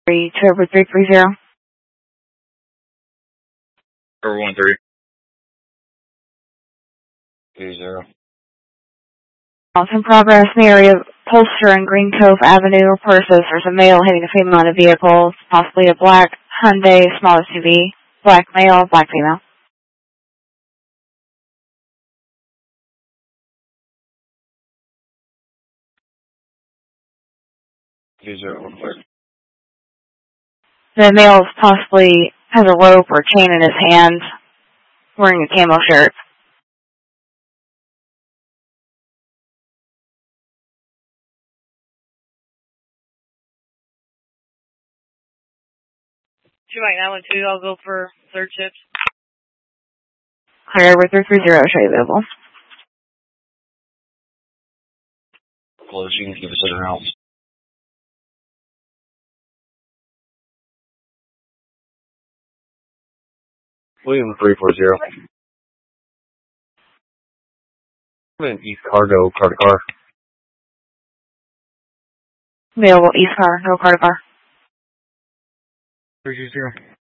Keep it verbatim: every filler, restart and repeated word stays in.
three, Trevor three three zero. Trevor one three. Two zero. Also in progress in the area of Polster and Green Cove Avenue reports says there's a male hitting a female in a vehicle, possibly a black Hyundai small S U V. Black male, black female. Two zero one clear. The male possibly has a rope or chain in his hand, wearing a camo shirt. Two Mike nine one two, I'll go for third shift. Clear over three three zero, show you available. Close, you can give us a rounds. William three four zero. I'm in East Cargo, car to car. Available East car, no car to car. three two zero.